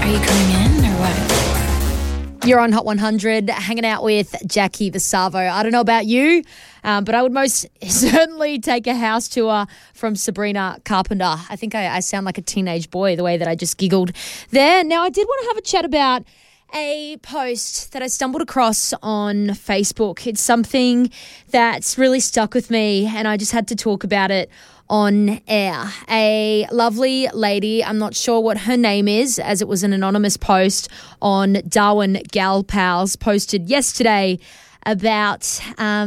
Are you coming in or what? You're on Hot 100, hanging out with Jackie the Savo. I don't know about you, but I would most certainly take a house tour from Sabrina Carpenter. I think I sound like a teenage boy the way that I just giggled there. Now, I did want to have a chat about a post that I stumbled across on Facebook. It's something that's really stuck with me, and I just had to talk about it on air. A lovely lady, I'm not sure what her name is, as it was an anonymous post on Darwin Gal Pals, posted yesterday about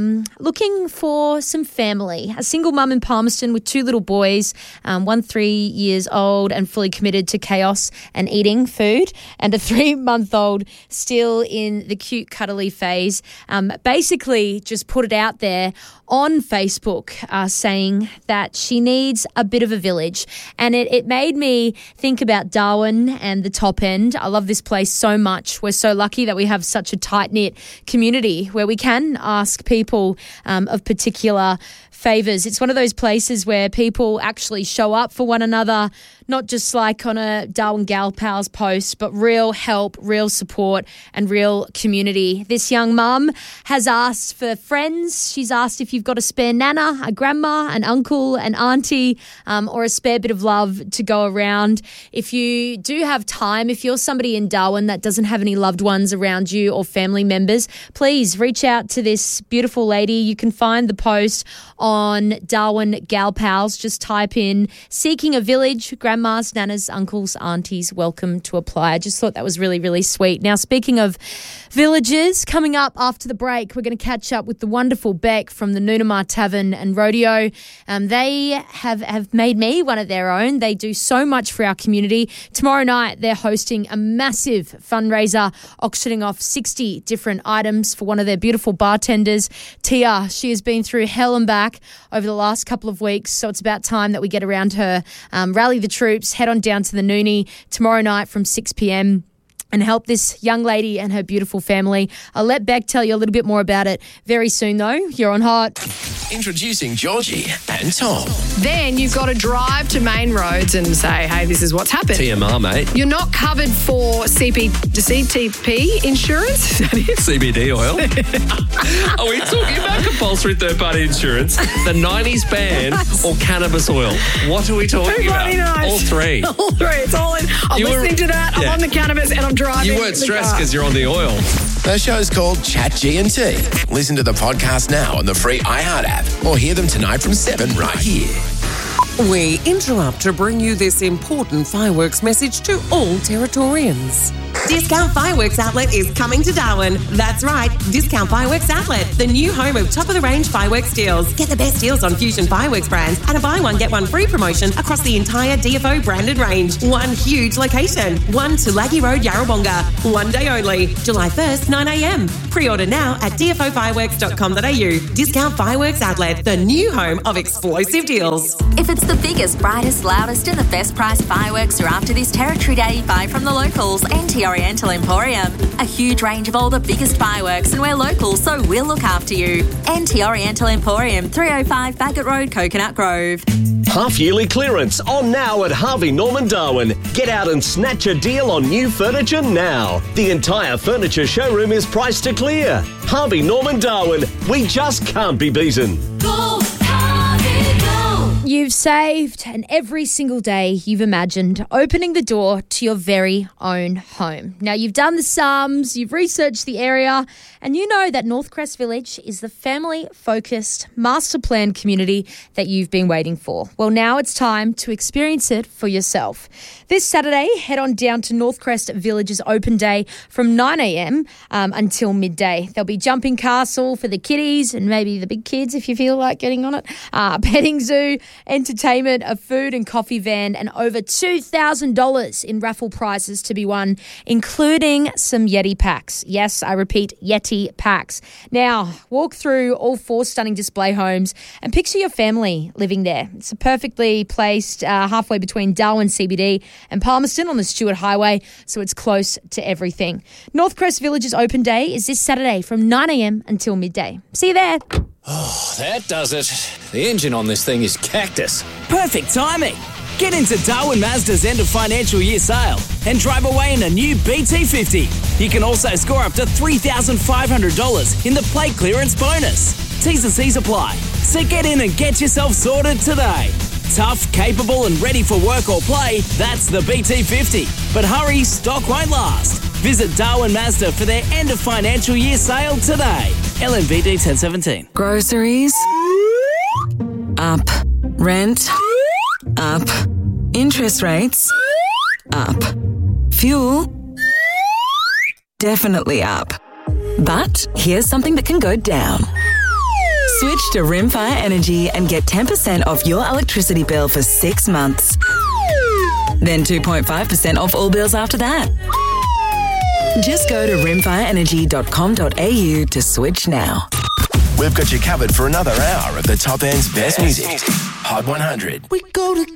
looking for some family. A single mum in Palmerston with two little boys, one 3 years old and fully committed to chaos and eating food, and a 3-month-old still in the cute cuddly phase. Basically just put it out there on Facebook saying that she needs a bit of a village. And it made me think about Darwin and the top end. I love this place so much. We're so lucky that we have such a tight-knit community where we can ask people of particular favours. It's one of those places where people actually show up for one another, not just like on a Darwin Gal Pals post, but real help, real support and real community. This young mum has asked for friends. She's asked if you've got a spare nana, a grandma, an uncle, an auntie, or a spare bit of love to go around. If you do have time, if you're somebody in Darwin that doesn't have any loved ones around you or family members, please reach out to this beautiful lady. You can find the post on Darwin Gal Pals. Just type in seeking a village, grandmas, nanas, uncles, aunties, welcome to apply. I just thought that was really, really sweet. Now, speaking of villages, coming up after the break, we're going to catch up with the wonderful Beck from the Noonamar Tavern and Rodeo. They have made me one of their own. They do so much for our community. Tomorrow night, they're hosting a massive fundraiser, auctioning off 60 different items for one of their beautiful bartenders, Tia. She has been through hell and back over the last couple of weeks, so it's about time that we get around her. Rally the troops, head on down to the Noonie tomorrow night from 6 p.m. and help this young lady and her beautiful family. I'll let Beck tell you a little bit more about it very soon, though. You're on Hot. Introducing Georgie and Tom. Then you've got to drive to Main Roads and say, hey, this is what's happened. TMR, mate. You're not covered for CTP insurance? Is that it? CBD oil. Are we talking about compulsory third-party insurance, the 90s ban, or cannabis oil? What are we talking about? Knows. All three. All three. It's all in. I'm listening to that. I'm on the cannabis and I'm driving. You weren't stressed because you're on the oil. The show's called Chat G&T. Listen to the podcast now on the free iHeart app or hear them tonight from 7 right here. We interrupt to bring you this important fireworks message to all Territorians. Discount Fireworks Outlet is coming to Darwin. That's right, Discount Fireworks Outlet, the new home of top-of-the-range fireworks deals. Get the best deals on Fusion Fireworks brands and a buy one, get one free promotion across the entire DFO branded range. One huge location. 1 Tulagi Road, Yarrawonga. One day only. July 1st, 9 a.m. Pre-order now at dfofireworks.com.au. Discount Fireworks Outlet, the new home of explosive deals. If it's the biggest, brightest, loudest and the best price fireworks are after this Territory Day, buy from the locals, NT Oriental Emporium. A huge range of all the biggest fireworks, and we're local, so we'll look after you. NT Oriental Emporium, 305 Bagot Road, Coconut Grove. Half-yearly clearance on now at Harvey Norman Darwin. Get out and snatch a deal on new furniture now. The entire furniture showroom is priced to clear. Harvey Norman Darwin, we just can't be beaten. Go, Harvey, go. You've saved, and every single day you've imagined opening the door to your very own home. Now, you've done the sums, you've researched the area, and you know that Northcrest Village is the family-focused, master-planned community that you've been waiting for. Well, now it's time to experience it for yourself. This Saturday, head on down to Northcrest Village's open day from 9 a.m. Until midday. There'll be jumping castle for the kiddies and maybe the big kids if you feel like getting on it, petting zoo, entertainment, a food and coffee van, and over $2,000 in raffle prizes to be won, including some Yeti packs. Yes, I repeat, Yeti packs. Now, walk through all 4 stunning display homes and picture your family living there. It's perfectly placed halfway between Darwin CBD and Palmerston on the Stewart Highway, so it's close to everything. Northcrest Village's open day is this Saturday from 9 a.m. until midday. See you there. Oh, that does it. The engine on this thing is cactus. Perfect timing. Get into Darwin Mazda's end of financial year sale and drive away in a new BT50. You can also score up to $3,500 in the plate clearance bonus. T's and C's apply. So get in and get yourself sorted today. Tough, capable and ready for work or play, that's the BT50. But hurry, stock won't last. Visit Darwin Mazda for their end of financial year sale today. LNVD 1017. Groceries? Up. Rent? Up. Interest rates? Up. Fuel? Definitely up. But here's something that can go down. Switch to Rimfire Energy and get 10% off your electricity bill for 6 months. Then 2.5% off all bills after that. Just go to rimfireenergy.com.au to switch now. We've got you covered for another hour of the top end's best music. Hot 100. We go together.